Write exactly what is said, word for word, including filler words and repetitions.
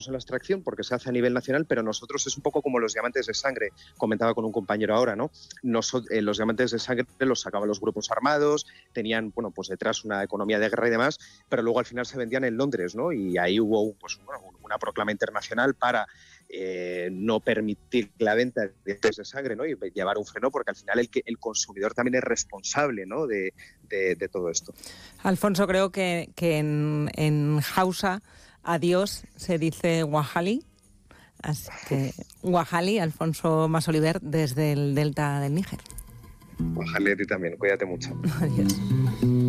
en la extracción porque se hace a nivel nacional, pero nosotros es un poco como los diamantes de sangre, comentaba con un compañero ahora, ¿no? Nos, eh, los diamantes de sangre los sacaban los grupos armados, tenían, bueno, pues detrás una economía de guerra y demás, pero luego al final se vendían en Londres, ¿no? Y ahí hubo, pues, bueno, una proclama internacional para eh, no permitir la venta de diamantes de sangre, ¿no? Y llevar un freno, porque al final el, el consumidor también es responsable, ¿no? de, de, de todo esto. Alfonso, creo que, que en, en Hausa adiós se dice Wahali, así que Wahali, Alfonso Masoliver, desde el delta del Níger. Wahali a ti también, cuídate mucho. Adiós.